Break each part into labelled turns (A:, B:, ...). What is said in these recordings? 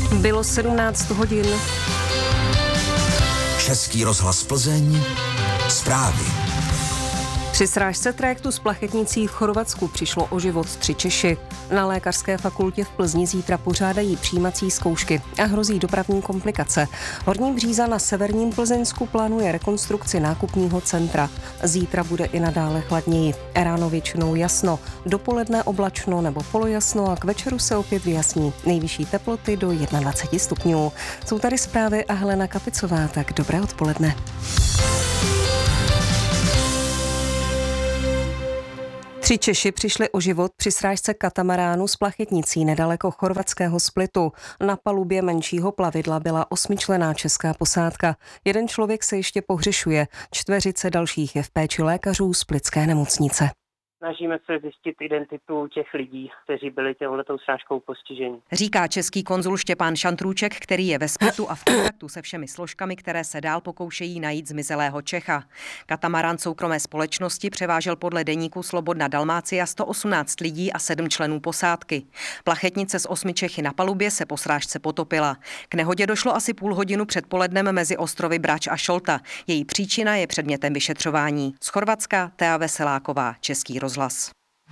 A: Bylo 17 hodin.
B: Český rozhlas Plzeň, zprávy.
A: Při srážce trajektu s plachetnicí v Chorvatsku přišlo o život 3 Češi. Na lékařské fakultě v Plzni zítra pořádají přijímací zkoušky a hrozí dopravní komplikace. Horní Bříza na severním Plzeňsku plánuje rekonstrukci nákupního centra. Zítra bude i nadále chladněji. Ráno většinou jasno, dopoledne oblačno nebo polojasno a k večeru se opět vyjasní. Nejvyšší teploty do 21 stupňů. Jsou tady zprávy a Helena Kapicová, tak dobré odpoledne. 3 Češi přišli o život při srážce katamaránu s plachetnicí nedaleko chorvatského Splitu. Na palubě menšího plavidla byla 8členná česká posádka. Jeden člověk se ještě pohřešuje, 4 dalších je v péči lékařů splitské nemocnice.
C: Snažíme se zjistit identitu těch lidí, kteří byli touhletou srážkou postiženi.
D: Říká český konzul Štěpán Šantrůček, který je ve Splitu a v kontaktu se všemi složkami, které se dál pokoušejí najít zmizelého Čecha. Katamarán soukromé společnosti převážel podle deníku Slobodna Dalmácia 118 lidí a 7 členů posádky. Plachetnice s 8 Čechy na palubě se po srážce potopila. K nehodě došlo asi půl hodinu před polednem mezi ostrovy Brač a Šolta. Její příčina je předmětem vyšetřování. Z Chorvatska Thea Veseláková, Český rozhlas.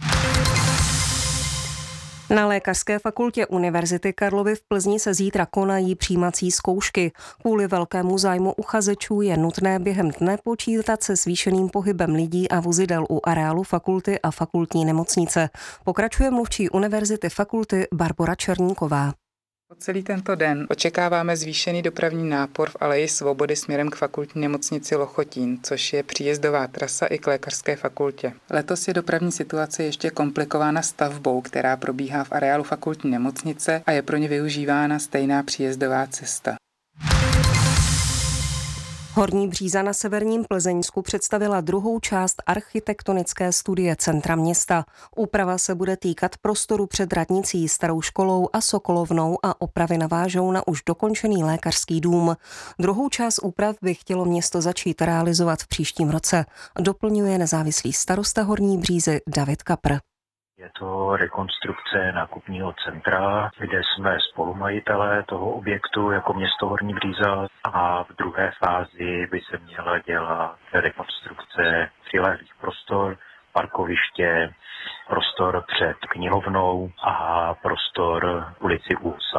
A: Na lékařské fakultě Univerzity Karlovy v Plzni se zítra konají přijímací zkoušky. Kvůli velkému zájmu uchazečů je nutné během dne počítat se zvýšeným pohybem lidí a vozidel u areálu fakulty a fakultní nemocnice. Pokračuje mluvčí Univerzity fakulty Barbora Černíková.
E: Po celý tento den očekáváme zvýšený dopravní nápor v Aleji Svobody směrem k fakultní nemocnici Lochotín, což je příjezdová trasa i k lékařské fakultě. Letos je dopravní situace ještě komplikována stavbou, která probíhá v areálu fakultní nemocnice a je pro ně využívána stejná příjezdová cesta.
A: Horní Bříza na severním Plzeňsku představila druhou část architektonické studie centra města. Úprava se bude týkat prostoru před radnicí, starou školou a sokolovnou a opravy navážou na už dokončený lékařský dům. Druhou část úprav by chtělo město začít realizovat v příštím roce, doplňuje nezávislý starosta Horní Břízy David Kapr.
F: Je to rekonstrukce nákupního centra, kde jsme spolumajitelé toho objektu jako město Horní Bříza a v druhé fázi by se měla dělat rekonstrukce přilehlých prostor, parkoviště, prostor před knihovnou a prostor ulici Úsa.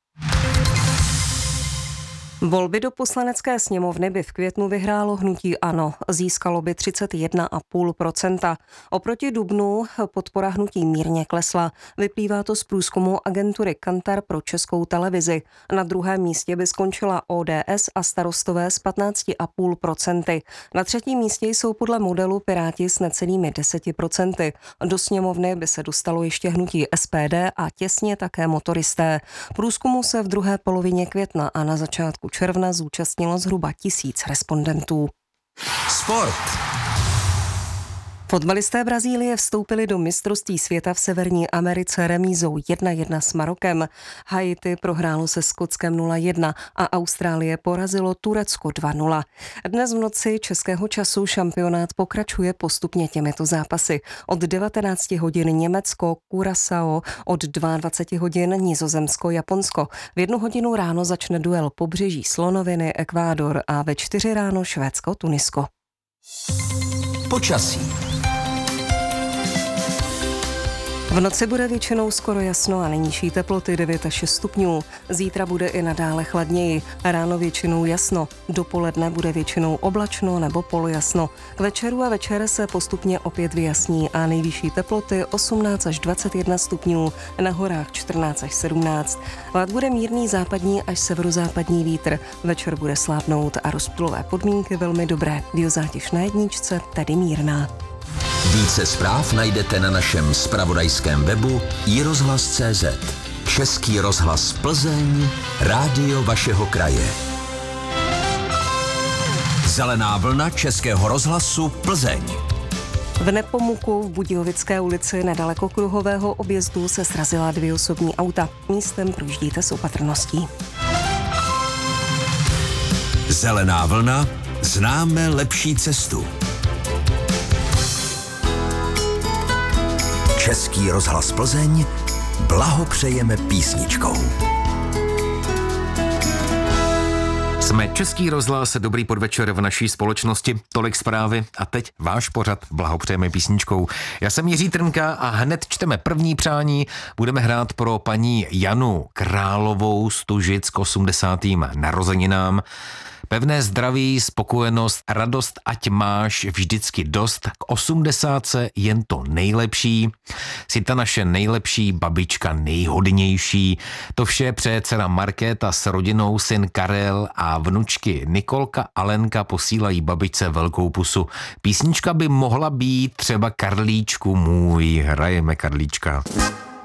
A: Volby do poslanecké sněmovny by v květnu vyhrálo hnutí ANO. Získalo by 31,5%. Oproti dubnu podpora hnutí mírně klesla. Vyplývá to z průzkumu agentury Kantar pro Českou televizi. Na druhém místě by skončila ODS a Starostové s 15,5%. Na třetím místě jsou podle modelu Piráti s necelými 10%. Do sněmovny by se dostalo ještě hnutí SPD a těsně také Motoristé. Průzkumu se v druhé polovině května a na začátku června zúčastnilo zhruba 1000 respondentů.
B: Sport.
A: Fotbalisté Brazílie vstoupili do mistrovství světa v Severní Americe remízou 1-1 s Marokem. Haiti prohrálo se Skotskem 0-1 a Austrálie porazilo Turecko 2-0. Dnes v noci českého času šampionát pokračuje postupně těmito zápasy. Od 19 hodin Německo, Curaçao, od 22 hodin Nizozemsko, Japonsko. V 1 hodinu ráno začne duel Pobřeží Slonoviny, Ekvádor a ve 4 ráno Švédsko, Tunisko.
B: Počasí.
A: V noci bude většinou skoro jasno a nejnižší teploty 9 až 6 stupňů. Zítra bude i nadále chladněji. Ráno většinou jasno. Dopoledne bude většinou oblačno nebo polojasno. K večeru a večer se postupně opět vyjasní a nejvyšší teploty 18 až 21 stupňů. Na horách 14 až 17. Vád bude mírný západní až severozápadní vítr. Večer bude slábnout a rozptylové podmínky velmi dobré. Biozátěž na jedničce tedy mírná.
B: Více zpráv najdete na našem zpravodajském webu iRozhlas.cz. Český rozhlas Plzeň, rádio vašeho kraje. Zelená vlna Českého rozhlasu Plzeň.
A: V Nepomuku v Budějovické ulici nedaleko kruhového objezdu se srazila 2 osobní auta. Místem projíždíte s opatrností.
B: Zelená vlna, známe lepší cestu. Český rozhlas Plzeň blahopřejeme písničkou.
G: Jsme Český rozhlas, dobrý podvečer v naší společnosti, tolik zprávy a teď váš pořad blahopřejeme písničkou. Já jsem Jiří Trnka a hned čteme první přání. Budeme hrát pro paní Janu Královou z Tužic k 80. narozeninám. Pevné zdraví, spokojenost, radost, ať máš vždycky dost, k 80 jen to nejlepší. Jsi ta naše nejlepší babička, nejhodnější. To vše přeje dcera Markéta s rodinou, syn Karel a vnučky Nikolka a Lenka posílají babičce velkou pusu. Písnička by mohla být třeba Karlíčku můj. Hrajeme Karlíčka.